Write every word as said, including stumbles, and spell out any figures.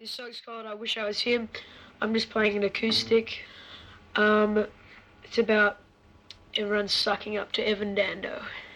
This song's called I Wish I Was Him. I'm just playing an acoustic. Um, it's about everyone sucking up to Evan Dando.